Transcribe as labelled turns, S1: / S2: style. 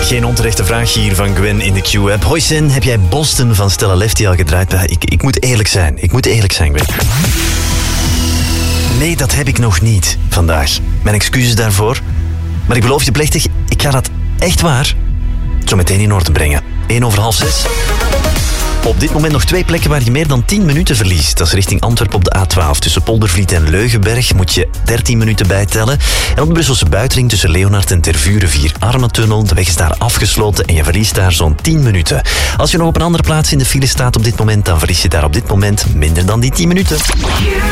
S1: Geen onterechte vraag hier van Gwen in de Q-app. Hoi Sen, heb jij Boston van Stella Lefty al gedraaid? Ik moet eerlijk zijn. Gwen. Nee, dat heb ik nog niet vandaag. Mijn excuses daarvoor. Maar ik beloof je plechtig, ik ga dat echt waar zo meteen in orde brengen. 6:01. Op dit moment nog 2 plekken waar je meer dan 10 minuten verliest. Dat is richting Antwerpen op de A12. Tussen Poldervliet en Leugenberg moet je 13 minuten bijtellen. En op de Brusselse buitenring tussen Leonard en Tervuren 4-armentunnel. De weg is daar afgesloten en je verliest daar zo'n 10 minuten. Als je nog op een andere plaats in de file staat op dit moment, dan verlies je daar op dit moment minder dan die 10 minuten.